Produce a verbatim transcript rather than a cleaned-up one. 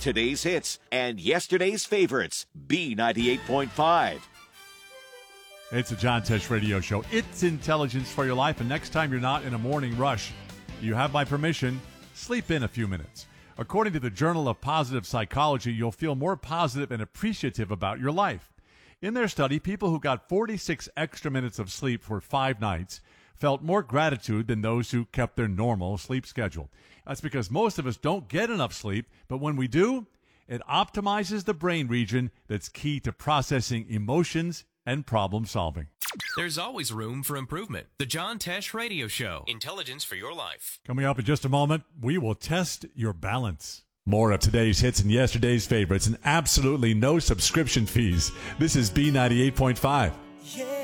today's hits and yesterday's favorites. B ninety-eight point five. It's a John Tesh Radio Show. It's intelligence for your life. And next time you're not in a morning rush, you have my permission, sleep in a few minutes. According to the Journal of Positive Psychology, you'll feel more positive and appreciative about your life. In their study, people who got forty-six extra minutes of sleep for five nights felt more gratitude than those who kept their normal sleep schedule. That's because most of us don't get enough sleep, but when we do, it optimizes the brain region that's key to processing emotions and problem solving. There's always room for improvement. The John Tesh Radio Show. Intelligence for your life. Coming up in just a moment, we will test your balance. More of today's hits and yesterday's favorites and absolutely no subscription fees. This is B ninety-eight point five. Yeah.